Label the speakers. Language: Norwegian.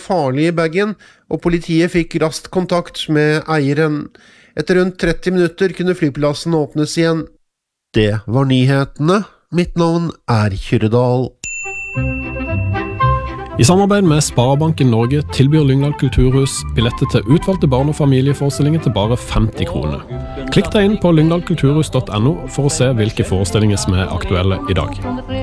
Speaker 1: farlig i bagen, og politiet fikk raskt kontakt med eieren. Etter rundt 30 minutter kunne flyplassen åpnes igjen. Det var nyhetene. Mitt navn Kyrre Dahl.
Speaker 2: I samarbeid med Sparebanken Norge tilbyr Lyngdal Kulturhus billetter til utvalgte barn- og familieforestillinger til bare 50 kroner. Klikk deg inn på lyngdalkulturhus.no for å se hvilke forestillinger som er aktuelle i dag.